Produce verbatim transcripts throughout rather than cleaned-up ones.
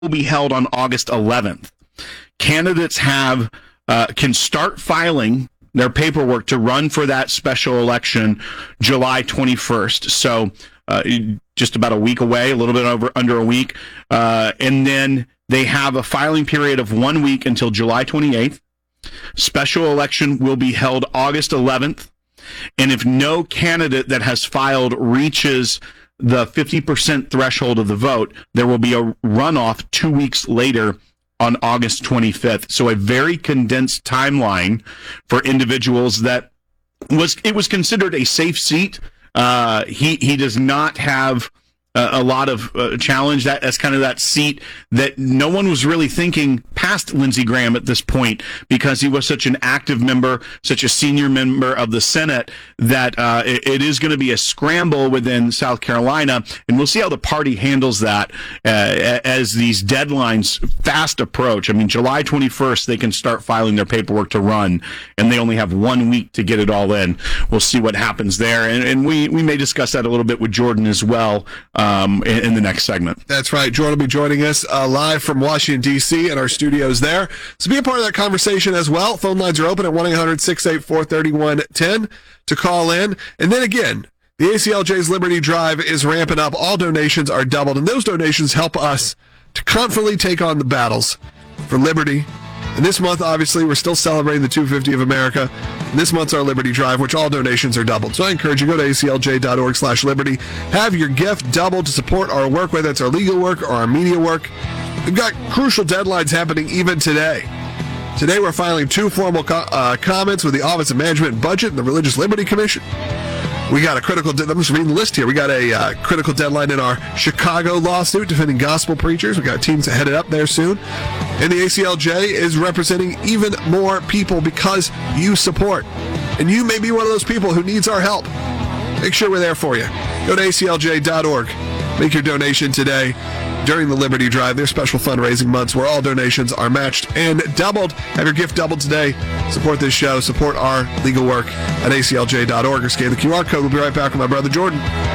will be held on August eleventh. Candidates have uh, can start filing their paperwork to run for that special election July twenty-first. So uh, just about a week away, a little bit over under a week. Uh, and then they have a filing period of one week until July twenty-eighth. Special election will be held August eleventh. And if no candidate that has filed reaches the fifty percent threshold of the vote, there will be a runoff two weeks later on August twenty-fifth. So a very condensed timeline for individuals that was, it was considered a safe seat. Uh, he, he does not have a, a lot of uh, challenge. That, that's kind of that seat that no one was really thinking past Lindsey Graham at this point, because he was such an active member, such a senior member of the Senate, that uh, it, it is going to be a scramble within South Carolina. And we'll see how the party handles that uh, as these deadlines fast approach. I mean, July twenty-first, they can start filing their paperwork to run, and they only have one week to get it all in. We'll see what happens there. And, and we, we may discuss that a little bit with Jordan as well um, in, in the next segment. That's right. Jordan will be joining us uh, live from Washington, D C in our studios there. So be a part of that conversation as well. Phone lines are open at one eight hundred six eight four three one one zero to call in. And then again, the A C L J's Liberty Drive is ramping up. All donations are doubled, and those donations help us to confidently take on the battles for liberty. And this month, obviously, we're still celebrating the two fifty of America. And this month's our Liberty Drive, which all donations are doubled. So I encourage you, go to A C L J dot org slash liberty. Have your gift doubled to support our work, whether it's our legal work or our media work. We've got crucial deadlines happening even today. Today, we're filing two formal co- uh, comments with the Office of Management and Budget and the Religious Liberty Commission. We got a critical, de- I'm just reading the list here. We got a uh, critical deadline in our Chicago lawsuit defending gospel preachers. We got teams headed up there soon. And the A C L J is representing even more people because you support. And you may be one of those people who needs our help. Make sure we're there for you. Go to A C L J dot org. Make your donation today during the Liberty Drive, their special fundraising months where all donations are matched and doubled. Have your gift doubled today. Support this show. Support our legal work at A C L J dot org or scan the Q R code. We'll be right back with my brother Jordan.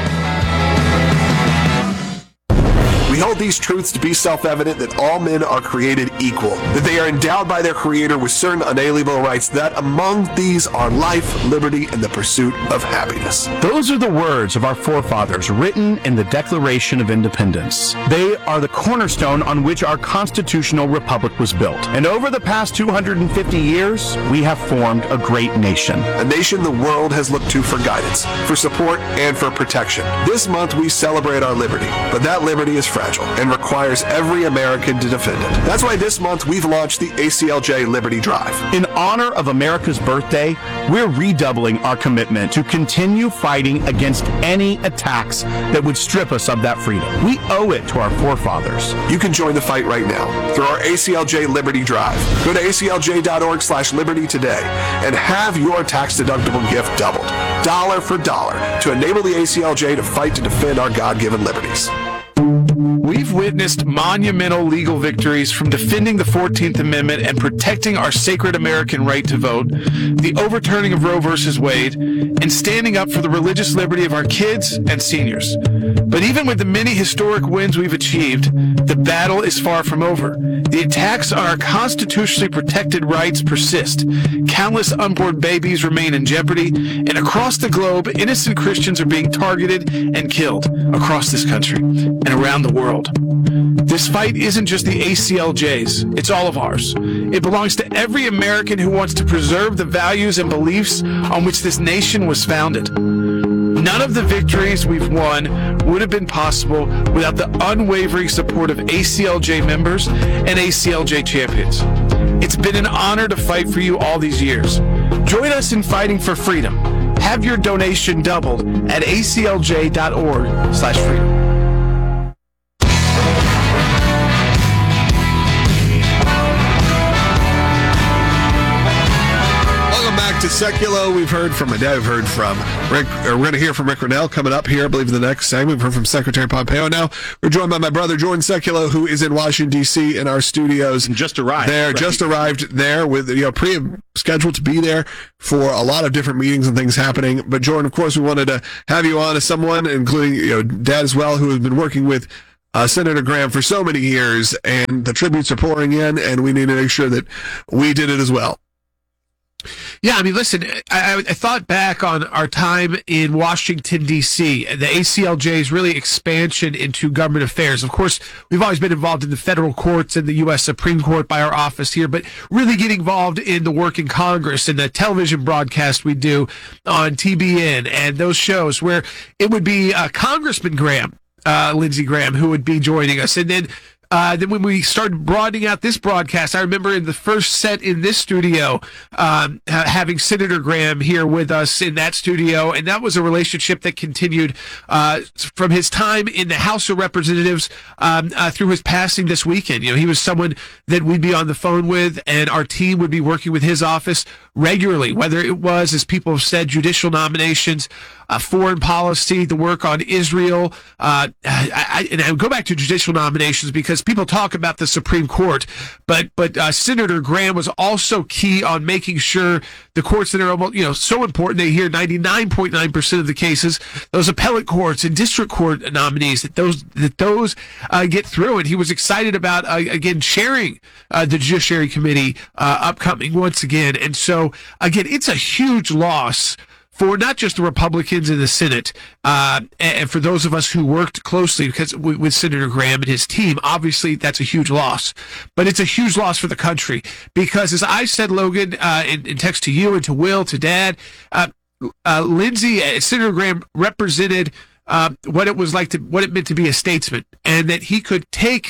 We hold these truths to be self-evident that all men are created equal, that they are endowed by their Creator with certain unalienable rights, that among these are life, liberty, and the pursuit of happiness. Those are the words of our forefathers written in the Declaration of Independence. They are the cornerstone on which our constitutional republic was built. And over the past two hundred fifty years, we have formed a great nation. A nation the world has looked to for guidance, for support, and for protection. This month we celebrate our liberty, but that liberty is fragile and requires every American to defend it. That's why this month we've launched the A C L J Liberty Drive. In honor of America's birthday, we're redoubling our commitment to continue fighting against any attacks that would strip us of that freedom. We owe it to our forefathers. You can join the fight right now through our A C L J Liberty Drive. Go to A C L J dot org slash liberty today and have your tax-deductible gift doubled, dollar for dollar, to enable the A C L J to fight to defend our God-given liberties. We've witnessed monumental legal victories, from defending the fourteenth Amendment and protecting our sacred American right to vote, the overturning of Roe versus Wade, and standing up for the religious liberty of our kids and seniors. But even with the many historic wins we've achieved, the battle is far from over. The attacks on our constitutionally protected rights persist. Countless unborn babies remain in jeopardy, and across the globe, innocent Christians are being targeted and killed across this country and around the world. This fight isn't just the A C L J's, it's all of ours. It belongs to every American who wants to preserve the values and beliefs on which this nation was founded. None of the victories we've won would have been possible without the unwavering support of A C L J members and A C L J champions. It's been an honor to fight for you all these years. Join us in fighting for freedom. Have your donation doubled at A C L J dot org slash freedom. To Seculo, we've heard from my dad, we've heard from Rick, or we're going to hear from Rick Renell coming up here, I believe, in the next segment. We've heard from Secretary Pompeo. Now we're joined by my brother Jordan Seculo, who is in Washington, D C in our studios. And just arrived. There, right. just arrived there with, you know, pre-scheduled to be there for a lot of different meetings and things happening. But Jordan, of course, we wanted to have you on as someone, including, you know, Dad as well, who has been working with uh, Senator Graham for so many years, and the tributes are pouring in, and we need to make sure that we did it as well. Yeah, I mean, listen, I, I thought back on our time in Washington, D C, the A C L J's really expansion into government affairs. Of course, we've always been involved in the federal courts and the U S Supreme Court by our office here, but really getting involved in the work in Congress and the television broadcast we do on T B N and those shows where it would be uh, Congressman Graham, uh, Lindsey Graham, who would be joining us. And then Uh, then when we started broadening out this broadcast, I remember in the first set in this studio, um, ha- having Senator Graham here with us in that studio, and that was a relationship that continued uh, from his time in the House of Representatives um, uh, through his passing this weekend. You know, he was someone that we'd be on the phone with, and our team would be working with his office regularly, whether it was, as people have said, judicial nominations, Uh, foreign policy, the work on Israel, uh, I, I, and I go back to judicial nominations because people talk about the Supreme Court, but but uh, Senator Graham was also key on making sure the courts that are almost, you know, so important. They hear ninety-nine point nine percent of the cases, those appellate courts and district court nominees, that those that those uh, get through. And he was excited about uh, again chairing uh, the Judiciary Committee uh, upcoming once again. And so again, it's a huge loss for not just the Republicans in the Senate, uh, and for those of us who worked closely because with Senator Graham and his team, obviously that's a huge loss. But it's a huge loss for the country because, as I said, Logan, uh, in, in text to you and to Will, to Dad, uh, uh, Lindsey, uh, Senator Graham represented uh, what it was like to, what it meant to be a statesman, and that he could take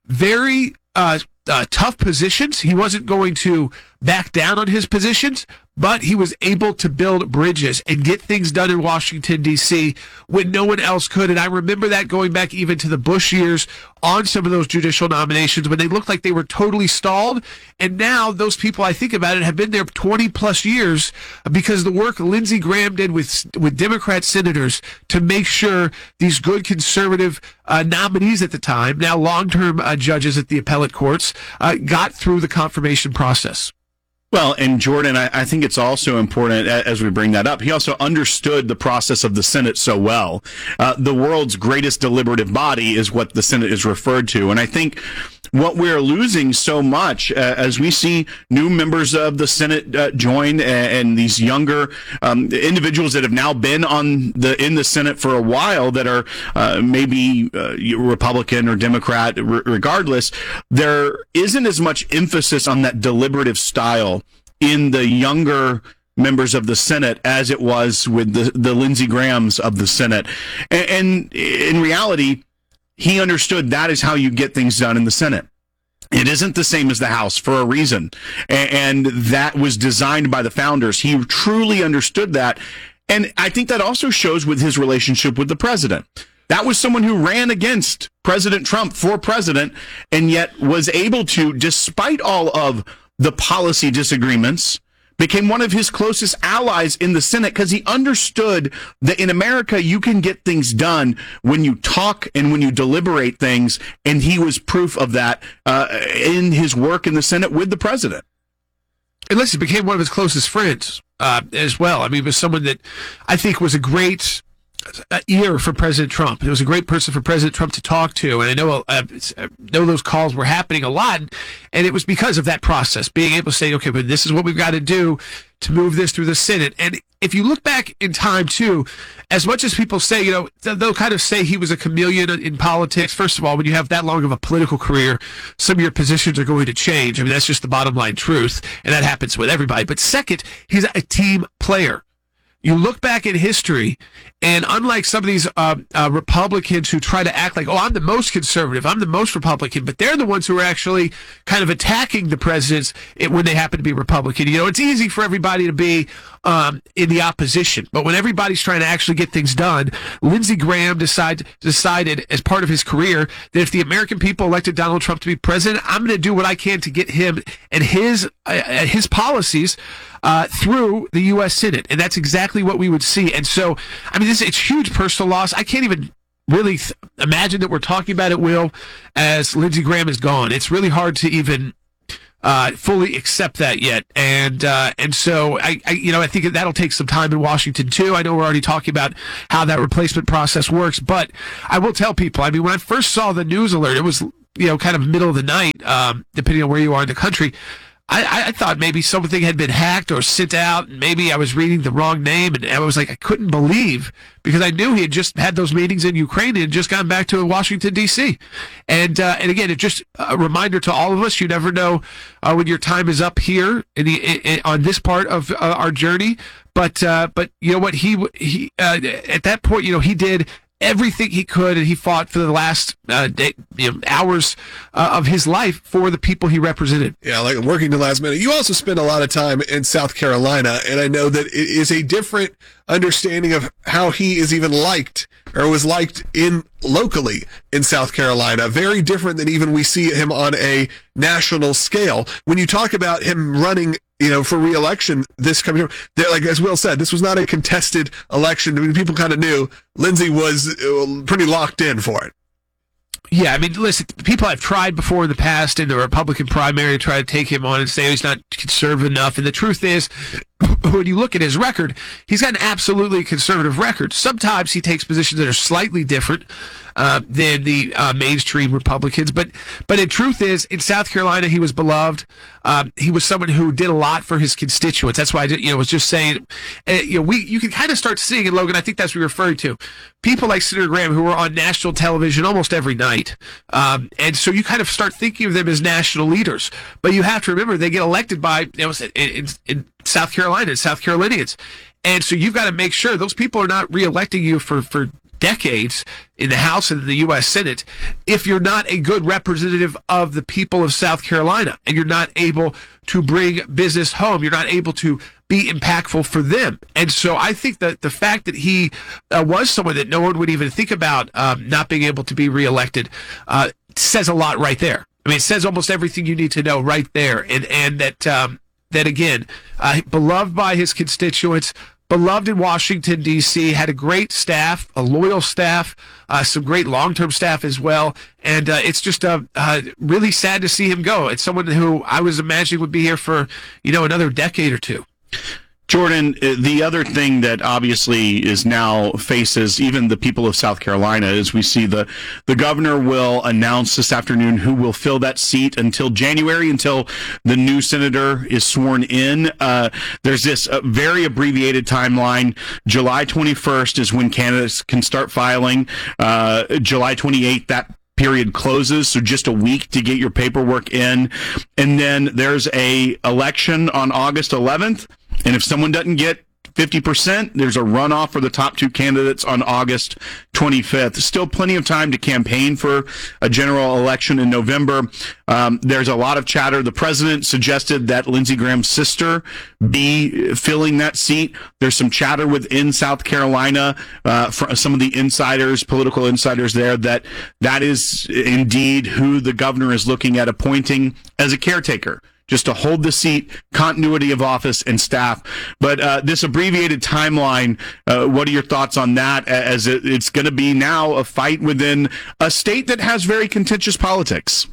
very uh, uh, tough positions. He wasn't going to back down on his positions, but he was able to build bridges and get things done in Washington, D C when no one else could. And I remember that going back even to the Bush years on some of those judicial nominations when they looked like they were totally stalled. And now those people, I think about it, have been there twenty plus years because the work Lindsey Graham did with with Democrat senators to make sure these good conservative uh, nominees at the time, now long-term uh, judges at the appellate courts, uh, got through the confirmation process. Well, and Jordan, I, I think it's also important as we bring that up. He also understood the process of the Senate so well. Uh, the world's greatest deliberative body is what the Senate is referred to. And I think what we're losing so much uh, as we see new members of the Senate uh, join and, and these younger um, individuals that have now been on the in the Senate for a while that are uh, maybe uh, Republican or Democrat, r- regardless, there isn't as much emphasis on that deliberative style in the younger members of the Senate as it was with the, the Lindsey Grahams of the Senate. And, and in reality, he understood that is how you get things done in the Senate. It isn't the same as the House for a reason. And that was designed by the founders. He truly understood that. And I think that also shows with his relationship with the president. That was someone who ran against President Trump for president and yet was able to, despite all of the policy disagreements, became one of his closest allies in the Senate because he understood that in America you can get things done when you talk and when you deliberate things, and he was proof of that uh, in his work in the Senate with the president. And listen, became one of his closest friends uh, as well. I mean, he was someone that I think was a great ear for President Trump. It was a great person for President Trump to talk to, and I know uh, I know those calls were happening a lot, and it was because of that process, being able to say, okay, but this is what we've got to do to move this through the Senate. And if you look back in time, too, as much as people say, you know, they'll kind of say he was a chameleon in politics. First of all, when you have that long of a political career, some of your positions are going to change. I mean, that's just the bottom line truth, and that happens with everybody. But second, he's a team player. You look back in history, and unlike some of these uh, uh, Republicans who try to act like, oh, I'm the most conservative, I'm the most Republican, but they're the ones who are actually kind of attacking the presidents when they happen to be Republican. You know, it's easy for everybody to be um, in the opposition, but when everybody's trying to actually get things done, Lindsey Graham decide, decided as part of his career that if the American people elected Donald Trump to be president, I'm going to do what I can to get him and his uh, his policies Uh, through the U S Senate, and that's exactly what we would see. And so, I mean, this it's huge personal loss. I can't even really th- imagine that we're talking about it, Will, as Lindsey Graham is gone. It's really hard to even uh, fully accept that yet. And uh, and so I, I you know I think that'll take some time in Washington too. I know we're already talking about how that replacement process works, but I will tell people. I mean, when I first saw the news alert, it was you know kind of middle of the night, um, depending on where you are in the country. I, I thought maybe something had been hacked or sent out, and maybe I was reading the wrong name, and I was like, I couldn't believe, because I knew he had just had those meetings in Ukraine and just gotten back to Washington, D C. And uh, and again, it's just a reminder to all of us, you never know uh, when your time is up here in the in, on this part of uh, our journey. But uh, but you know what, he he uh, at that point, you know, he did everything he could, and he fought for the last uh, day, you know, hours uh, of his life for the people he represented. Yeah, like working the last minute. You also spend a lot of time in South Carolina, and I know that it is a different understanding of how he is even liked or was liked in locally in South Carolina. Very different than even we see him on a national scale. When you talk about him running, you know, for re-election this coming year, like as Will said, this was not a contested election. I mean, people kind of knew Lindsey was pretty locked in for it. Yeah, I mean, listen, people have tried before in the past in the Republican primary to try to take him on and say he's not conservative enough. And the truth is, when you look at his record, he's got an absolutely conservative record. Sometimes he takes positions that are slightly different uh, than the uh, mainstream Republicans. But but the truth is, in South Carolina, he was beloved. Um, he was someone who did a lot for his constituents. That's why I did, you know, was just saying, uh, you know, we you can kind of start seeing it, Logan. I think that's what you're referring to. People like Senator Graham who were on national television almost every night. Um, and so you kind of start thinking of them as national leaders. But you have to remember, they get elected by, you know, in, in South Carolina, South Carolinians. And so you've got to make sure those people are not reelecting you for, for decades in the House and the U S Senate if you're not a good representative of the people of South Carolina and you're not able to bring business home. You're not able to be impactful for them. And so I think that the fact that he uh, was someone that no one would even think about um, not being able to be reelected uh, says a lot right there. I mean, it says almost everything you need to know right there. And, and that, um, that again, uh, beloved by his constituents, beloved in Washington, D C, had a great staff, a loyal staff, uh, some great long-term staff as well. And uh, it's just uh, uh, really sad to see him go. It's someone who I was imagining would be here for, you know, another decade or two. Jordan, the other thing that obviously is now faces even the people of South Carolina is we see the, the governor will announce this afternoon who will fill that seat until January, until the new senator is sworn in. Uh, there's this uh, very abbreviated timeline. July twenty-first is when candidates can start filing. Uh, July twenty-eighth, that period closes, so just a week to get your paperwork in. And then there's a election on August eleventh. And if someone doesn't get fifty percent, there's a runoff for the top two candidates on August twenty-fifth. Still plenty of time to campaign for a general election in November. Um, there's a lot of chatter. The president suggested that Lindsey Graham's sister be filling that seat. There's some chatter within South Carolina uh, for some of the insiders, political insiders there, that that is indeed who the governor is looking at appointing as a caretaker, just to hold the seat, continuity of office and staff. But uh, this abbreviated timeline, uh, what are your thoughts on that, as it, it's going to be now a fight within a state that has very contentious politics?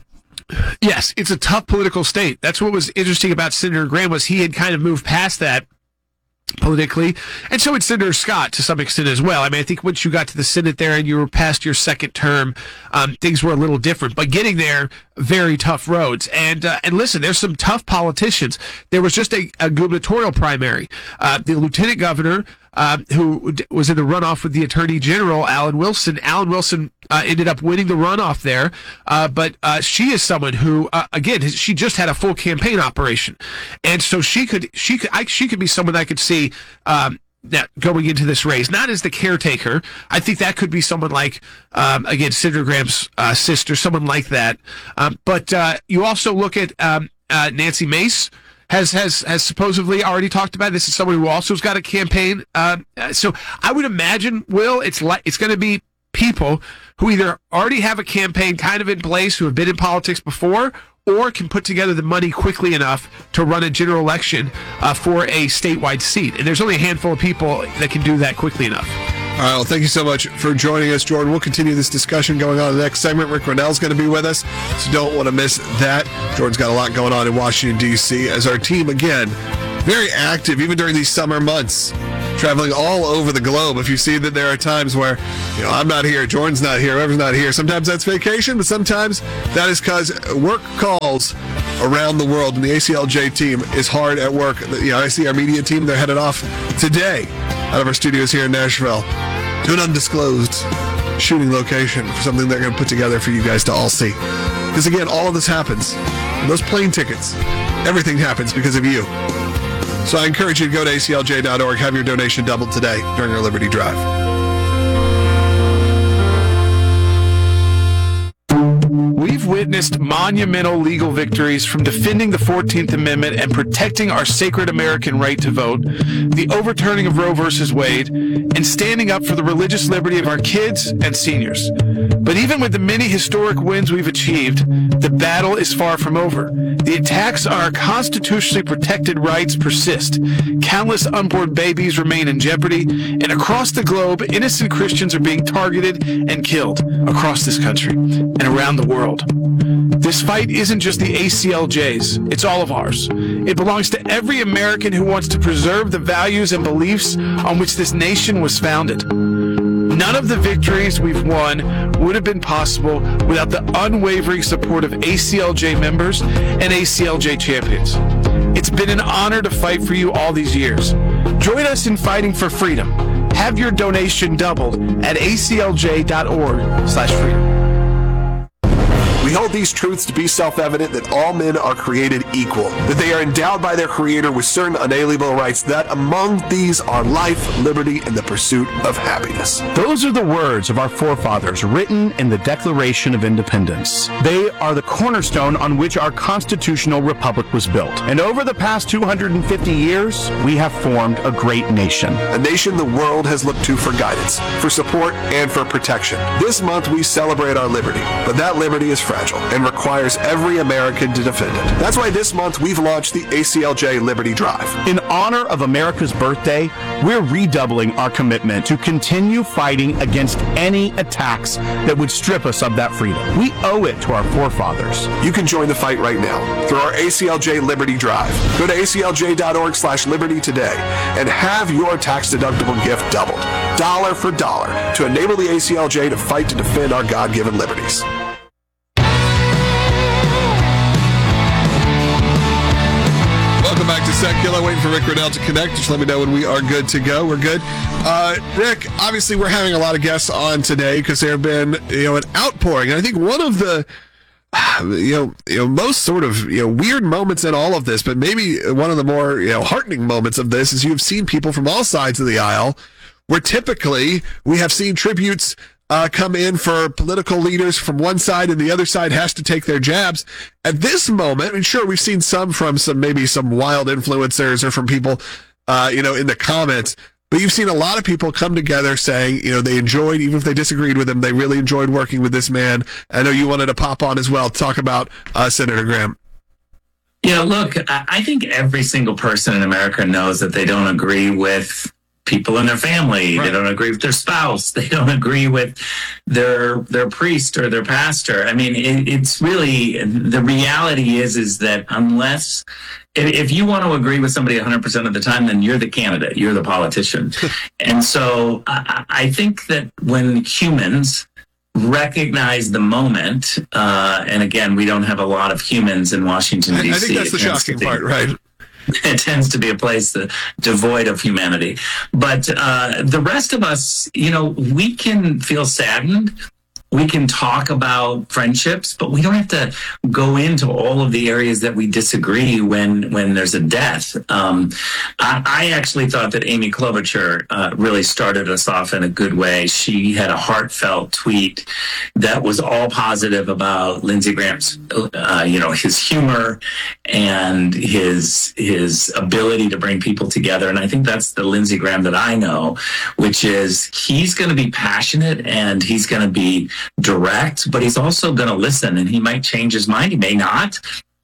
Yes, it's a tough political state. That's what was interesting about Senator Graham, was he had kind of moved past that politically, and so had Senator Scott to some extent as well. I mean, I think once you got to the Senate there and you were past your second term, um, things were a little different. But getting there, very tough roads. And uh, and listen, there's some tough politicians. There was just a, a gubernatorial primary. Uh, the lieutenant governor, uh, who was in the runoff with the Attorney General, Alan Wilson. Alan Wilson uh, ended up winning the runoff there, uh, but uh, she is someone who, uh, again, she just had a full campaign operation, and so she could she could I, she could be someone I could see Um, that going into this race, not as the caretaker. I think that could be someone like, um, again, Senator Graham's uh, sister, someone like that. Um, but uh, you also look at um, uh, Nancy Mace. Has, has has supposedly already talked about. This is someone who also has got a campaign. Uh, so I would imagine, Will, it's like it's going to be people who either already have a campaign kind of in place, who have been in politics before, or can put together the money quickly enough to run a general election uh, for a statewide seat. And there's only a handful of people that can do that quickly enough. All right, well, thank you so much for joining us, Jordan. We'll continue this discussion going on in the next segment. Rick Grenell's going to be with us, so don't want to miss that. Jordan's got a lot going on in Washington, D C, as our team, again, very active, even during these summer months, traveling all over the globe. If you see that there are times where, you know, I'm not here, Jordan's not here, whoever's not here, sometimes that's vacation, but sometimes that is because work calls around the world, and the A C L J team is hard at work. You know, I see our media team, they're headed off today out of our studios here in Nashville to an undisclosed shooting location for something they're going to put together for you guys to all see. Because again, all of this happens. And those plane tickets, everything happens because of you. So I encourage you to go to A C L J dot org, have your donation doubled today during our Liberty Drive. We've witnessed monumental legal victories from defending the fourteenth Amendment and protecting our sacred American right to vote, the overturning of Roe versus Wade, and standing up for the religious liberty of our kids and seniors. But even with the many historic wins we've achieved, the battle is far from over. The attacks on our constitutionally protected rights persist. Countless unborn babies remain in jeopardy, and across the globe, innocent Christians are being targeted and killed across this country and around the world. This fight isn't just the A C L J's, it's all of ours. It belongs to every American who wants to preserve the values and beliefs on which this nation was founded. None of the victories we've won would have been possible without the unwavering support of A C L J members and A C L J champions. It's been an honor to fight for you all these years. Join us in fighting for freedom. Have your donation doubled at A C L J dot org slash freedom. We hold these truths to be self-evident that all men are created equal, that they are endowed by their Creator with certain unalienable rights, that among these are life, liberty, and the pursuit of happiness. Those are the words of our forefathers written in the Declaration of Independence. They are the cornerstone on which our constitutional republic was built. And over the past two hundred fifty years, we have formed a great nation. A nation the world has looked to for guidance, for support, and for protection. This month we celebrate our liberty, but that liberty is fragile and requires every American to defend it. That's why this month we've launched the A C L J Liberty Drive. In honor of America's birthday, we're redoubling our commitment to continue fighting against any attacks that would strip us of that freedom. We owe it to our forefathers. You can join the fight right now through our A C L J Liberty Drive. Go to A C L J dot org slash liberty today and have your tax-deductible gift doubled, dollar for dollar, to enable the A C L J to fight to defend our God-given liberties. Welcome back to Secular. Waiting for Rick Grenell to connect. Just let me know when we are good to go. We're good. Uh, Rick, obviously we're having a lot of guests on today because there have been, you know, an outpouring. And I think one of the, you know, you know, most sort of, you know, weird moments in all of this, but maybe one of the more, you know, heartening moments of this is you've seen people from all sides of the aisle where typically we have seen tributes Uh, come in for political leaders from one side and the other side has to take their jabs. At this moment, I mean, sure, we've seen some from some, maybe some wild influencers or from people, uh, you know, in the comments, but you've seen a lot of people come together saying, you know, they enjoyed, even if they disagreed with him, they really enjoyed working with this man. I know you wanted to pop on as well, talk about uh, Senator Graham. Yeah, look, I think every single person in America knows that they don't agree with people in their family. Right. They don't agree with their spouse. They don't agree with their their priest or their pastor. I mean, it, it's really, the reality is, is that unless, if, if you want to agree with somebody one hundred percent of the time, then you're the candidate, you're the politician. And so I, I think that when humans recognize the moment, uh, and again, we don't have a lot of humans in Washington, D C. I think that's the shocking part, right? It tends to be a place that, devoid of humanity. But uh, the rest of us, you know, we can feel saddened. We can talk about friendships, but we don't have to go into all of the areas that we disagree when when there's a death. Um, I, I actually thought that Amy Klobuchar uh, really started us off in a good way. She had a heartfelt tweet that was all positive about Lindsey Graham's, uh, you know, his humor and his his ability to bring people together. And I think that's the Lindsey Graham that I know, which is he's going to be passionate and he's going to be direct, but he's also going to listen, and he might change his mind. He may not.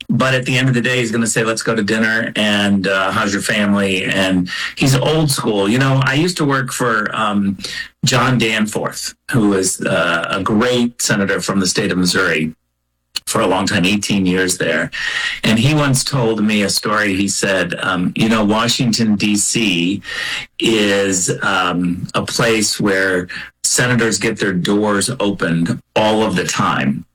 But at the end of the day, he's going to say, let's go to dinner, and uh, how's your family? And he's old school. You know, I used to work for um, John Danforth, who is uh, a great senator from the state of Missouri for a long time, eighteen years there. And he once told me a story. He said, um, you know, Washington, D C is um, a place where senators get their doors opened all of the time.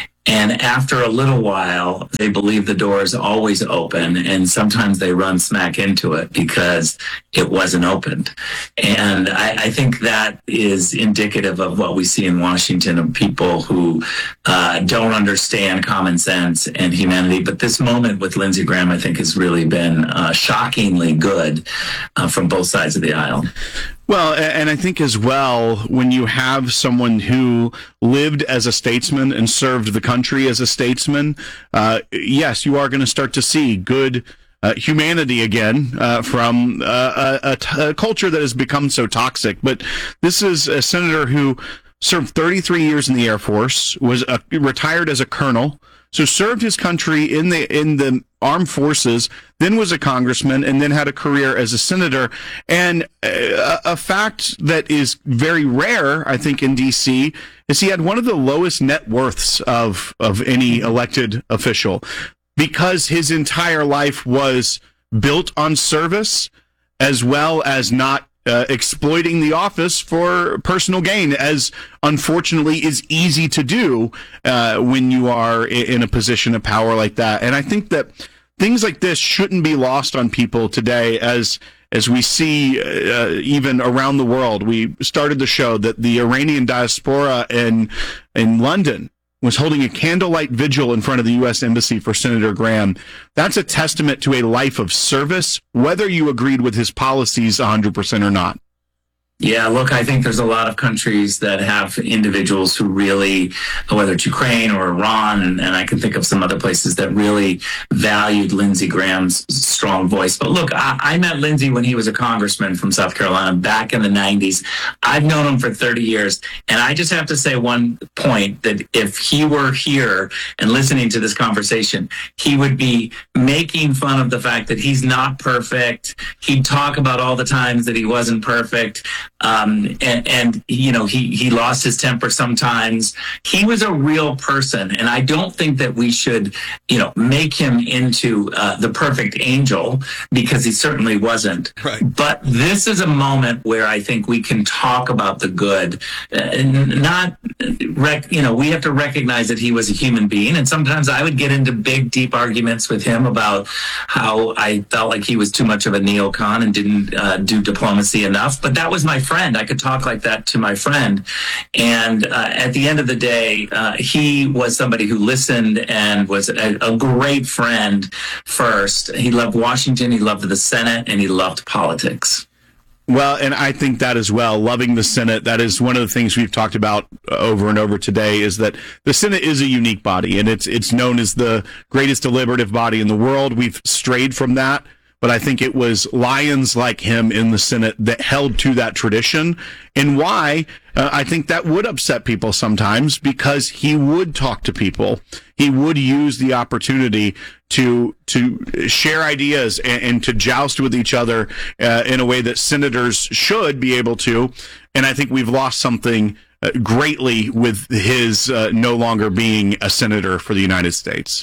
And after a little while, they believe the door is always open, and sometimes they run smack into it because it wasn't opened. And I, I think that is indicative of what we see in Washington, of people who uh, don't understand common sense and humanity. But this moment with Lindsey Graham, I think, has really been uh, shockingly good uh, from both sides of the aisle. Well, and I think as well, when you have someone who lived as a statesman and served the country as a statesman, uh, yes, you are going to start to see good uh, humanity again uh, from uh, a, a, t- a culture that has become so toxic. But this is a senator who served thirty-three years in the Air Force, was uh, retired as a colonel, so served his country in the in the armed forces, then was a congressman, and then had a career as a senator. And a, a fact that is very rare, I think, in D C is he had one of the lowest net worths of of any elected official, because his entire life was built on service as well as not Uh, exploiting the office for personal gain, as unfortunately is easy to do uh, when you are in a position of power like that. And I think that things like this shouldn't be lost on people today, as as we see uh, even around the world. We started the show that the Iranian diaspora in in London was holding a candlelight vigil in front of the U S Embassy for Senator Graham. That's a testament to a life of service, whether you agreed with his policies one hundred percent or not. Yeah, look, I think there's a lot of countries that have individuals who really, whether it's Ukraine or Iran, and, and I can think of some other places that really valued Lindsey Graham's strong voice. But look, I, I met Lindsey when he was a congressman from South Carolina back in the nineties. I've known him for thirty years. And I just have to say one point, that if he were here and listening to this conversation, he would be making fun of the fact that he's not perfect. He'd talk about all the times that he wasn't perfect. Um, and, and, you know, he, he lost his temper sometimes. He was a real person. And I don't think that we should, you know, make him into uh, the perfect angel, because he certainly wasn't. Right. But this is a moment where I think we can talk about the good, uh, not, rec- you know, we have to recognize that he was a human being. And sometimes I would get into big, deep arguments with him about how I felt like he was too much of a neocon and didn't uh, do diplomacy enough. But that was my friend. I could talk like that to my friend. And uh, at the end of the day, uh, he was somebody who listened and was a, a great friend first. He loved Washington, he loved the Senate, and he loved politics. Well, and I think that as well, loving the Senate, that is one of the things we've talked about over and over today, is that the Senate is a unique body, and it's it's known as the greatest deliberative body in the world. We've strayed from that, but I think it was lions like him in the Senate that held to that tradition, and why uh, I think that would upset people sometimes, because he would talk to people. He would use the opportunity to to share ideas and, and to joust with each other uh, in a way that senators should be able to. And I think we've lost something uh, greatly with his uh, no longer being a senator for the United States.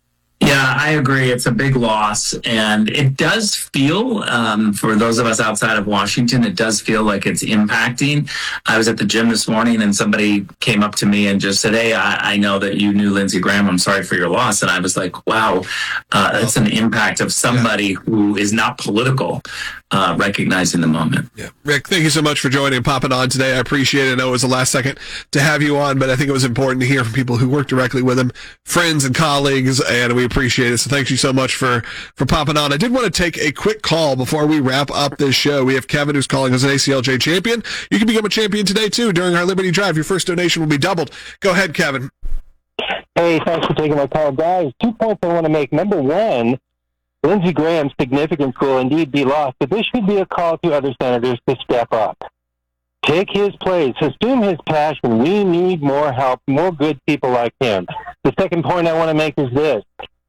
Yeah, I agree. It's a big loss. And it does feel, um, for those of us outside of Washington, it does feel like it's impacting. I was at the gym this morning and somebody came up to me and just said, hey, I, I know that you knew Lindsey Graham. I'm sorry for your loss. And I was like, wow, uh, that's an impact of somebody who is not political, uh, recognizing the moment. Yeah. Rick, thank you so much for joining and popping on today. I appreciate it. I know it was the last second to have you on, but I think it was important to hear from people who work directly with him, friends and colleagues, and we appreciate it. So thank you so much for, for popping on. I did want to take a quick call before we wrap up this show. We have Kevin, who's calling us an A C L J champion. You can become a champion today, too, during our Liberty Drive. Your first donation will be doubled. Go ahead, Kevin. Hey, thanks for taking my call. Guys, two points I want to make. Number one, Lindsey Graham's significance will indeed be lost, but this should be a call to other senators to step up. Take his place. Assume his passion. We need more help, more good people like him. The second point I want to make is this.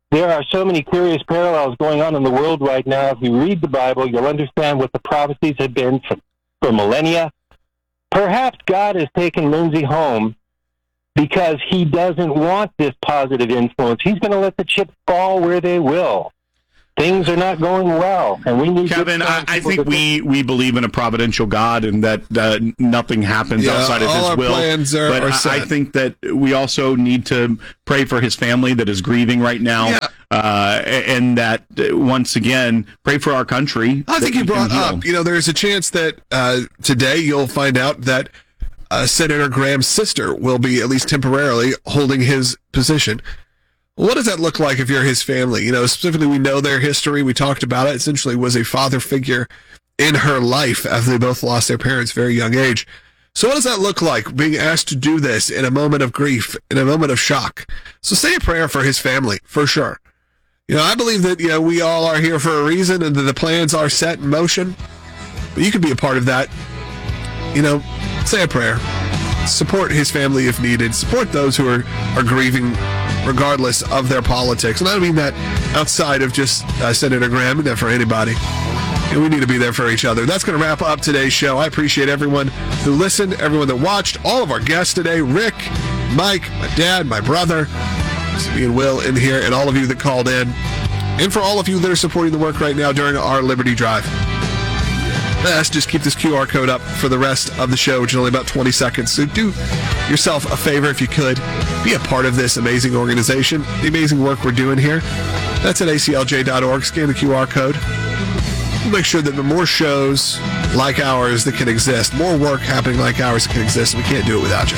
there are so many curious parallels going on in the world right now. If you read the Bible, you'll understand what the prophecies have been for, for millennia. Perhaps God has taken Lindsay home because he doesn't want this positive influence. He's going to let the chips fall where they will. Things are not going well, and we need. Kevin, I, I think we, we believe in a providential God, and that uh, nothing happens yeah, outside of all His our will. Plans are, but are I, set. I think that we also need to pray for his family that is grieving right now, Yeah. uh, and that uh, once again pray for our country. I think that you we brought can heal. up, you know, there's a chance that uh, today you'll find out that uh, Senator Graham's sister will be, at least temporarily, holding his position. What does that look like if you're his family? You know, specifically, we know their history. We talked about it. Essentially, was a father figure in her life after they both lost their parents very young age. So what does that look like, being asked to do this in a moment of grief, in a moment of shock? So say a prayer for his family, for sure. You know, I believe that, you know, we all are here for a reason and that the plans are set in motion. But you can be a part of that. You know, say a prayer. Support his family if needed. Support those who are, are grieving regardless of their politics. And I don't mean that outside of just uh, Senator Graham, I mean that for anybody. And we need to be there for each other. That's going to wrap up today's show. I appreciate everyone who listened, everyone that watched, all of our guests today, Rick, Mike, my dad, my brother, me and Will in here, and all of you that called in. And for all of you that are supporting the work right now during our Liberty Drive. Let's just keep this Q R code up for the rest of the show, which is only about twenty seconds. So do yourself a favor, if you could. Be a part of this amazing organization, the amazing work we're doing here. That's at A C L J dot org. Scan the Q R code. We'll make sure that the more shows like ours that can exist, more work happening like ours that can exist, we can't do it without you.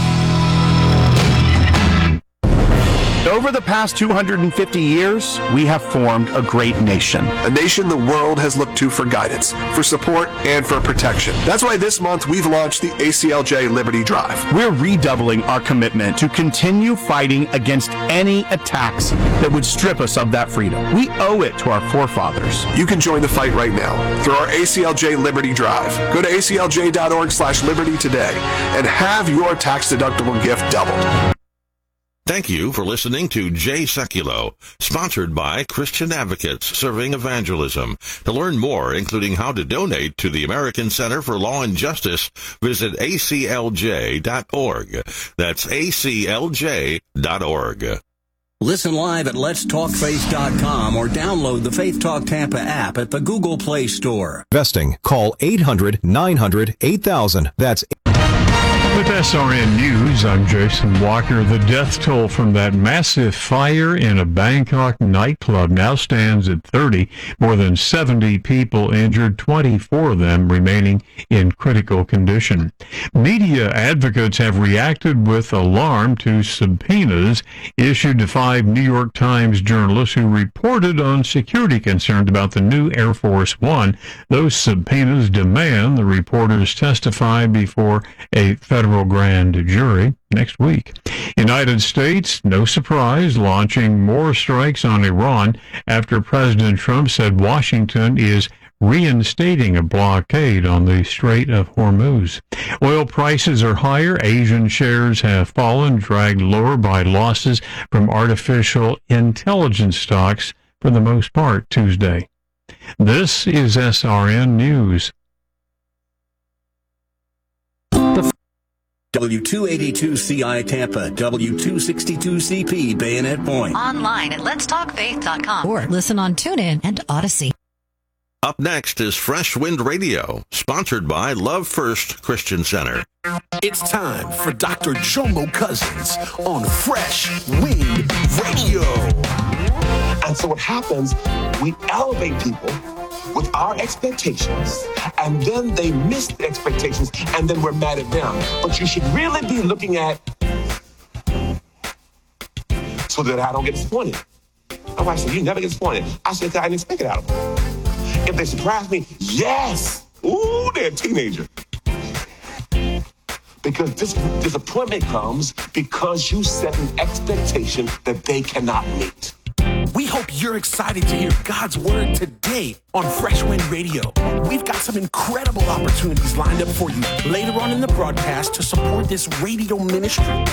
Over the past two hundred fifty years, we have formed a great nation. A nation the world has looked to for guidance, for support, and for protection. That's why this month we've launched the A C L J Liberty Drive. We're redoubling our commitment to continue fighting against any attacks that would strip us of that freedom. We owe it to our forefathers. You can join the fight right now through our A C L J Liberty Drive. Go to A C L J dot org slash liberty today and have your tax-deductible gift doubled. Thank you for listening to Jay Sekulow, sponsored by Christian Advocates Serving Evangelism. To learn more, including how to donate to the American Center for Law and Justice, visit A C L J dot org. That's A C L J dot org. Listen live at lets talk faith dot com or download the Faith Talk Tampa app at the Google Play Store. Investing. Call eight hundred nine hundred eight thousand. That's With S R N News, I'm Jason Walker. The death toll from that massive fire in a Bangkok nightclub now stands at thirty. More than seventy people injured, twenty-four of them remaining in critical condition. Media advocates have reacted with alarm to subpoenas issued to five New York Times journalists who reported on security concerns about the new Air Force One. Those subpoenas demand the reporters testify before a federal grand jury next week. United States, no surprise, launching more strikes on Iran after President Trump said Washington is reinstating a blockade on the Strait of Hormuz. Oil prices are higher. Asian shares have fallen, dragged lower by losses from artificial intelligence stocks for the most part Tuesday. This is S R N News. W two eighty-two C I Tampa, W two sixty-two C P Bayonet Point. Online at lets talk faith dot com or listen on TuneIn and Odyssey. Up next is Fresh Wind Radio, sponsored by Love First Christian Center. It's time for Doctor Jomo Cousins on Fresh Wind Radio. And so what happens, we elevate people with our expectations, and then they miss the expectations, and then we're mad at them. But you should really be looking at so that I don't get disappointed. My wife said, you never get disappointed. I said, I didn't expect it out of them. If they surprise me, yes. Ooh, they're a teenager. Because this disappointment comes because you set an expectation that they cannot meet. We hope you're excited to hear God's word today on Fresh Wind Radio. We've got some incredible opportunities lined up for you later on in the broadcast to support this radio ministry.